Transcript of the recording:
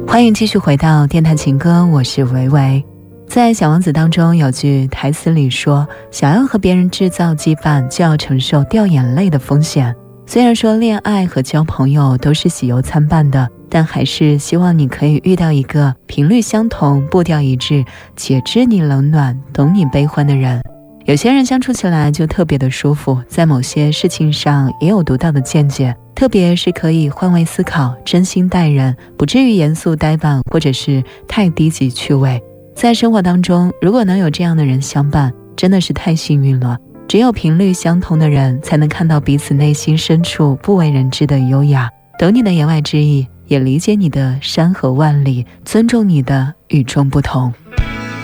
欢迎继续回到电台情歌，我是维维。在《小王子》当中有句台词里说，想要和别人制造羁绊，就要承受掉眼泪的风险。虽然说恋爱和交朋友都是喜忧参半的，但还是希望你可以遇到一个频率相同、步调一致，且知你冷暖、懂你悲欢的人。有些人相处起来就特别的舒服，在某些事情上也有独到的见解，特别是可以换位思考，真心待人，不至于严肃呆板或者是太低级趣味。在生活当中，如果能有这样的人相伴，真的是太幸运了。只有频率相同的人，才能看到彼此内心深处不为人知的优雅，懂你的言外之意，也理解你的山河万里，尊重你的与众不同。